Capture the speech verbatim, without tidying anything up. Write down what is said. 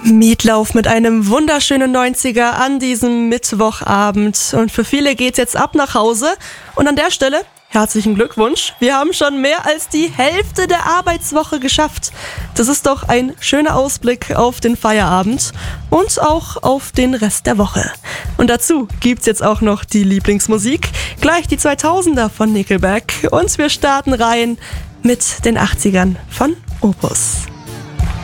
Meatloaf mit einem wunderschönen neunziger an diesem Mittwochabend. Und für viele geht's jetzt ab nach Hause. Und an der Stelle herzlichen Glückwunsch. Wir haben schon mehr als die Hälfte der Arbeitswoche geschafft. Das ist doch ein schöner Ausblick auf den Feierabend und auch auf den Rest der Woche. Und dazu gibt's jetzt auch noch die Lieblingsmusik. Gleich die zweitausender von Nickelback. Und wir starten rein mit den achtzigern von Opus.